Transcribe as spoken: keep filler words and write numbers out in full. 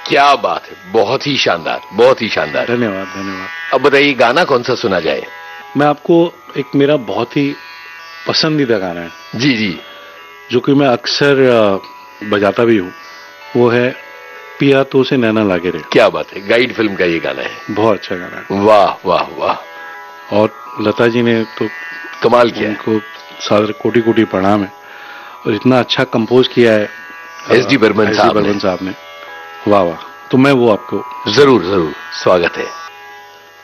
क्या बात है, बहुत ही शानदार, बहुत ही शानदार। धन्यवाद धन्यवाद। अब बताइए गाना कौन सा सुना जाए? मैं आपको एक मेरा बहुत ही पसंदीदा गाना है जी जी, जो कि मैं अक्सर बजाता भी हूँ, वो है पिया तो से नैना लागे रे। क्या बात है, गाइड फिल्म का ये गाना है। बहुत अच्छा गाना है। वाह वाह वाह। और लता जी ने तो कमाल किया, उनको सादर कोटि कोटि प्रणाम है। और इतना अच्छा कंपोज किया है एस डी बर्मन साहब बर्मन साहब ने। वाह वाह। तो मैं वो आपको जरूर जरूर, स्वागत है।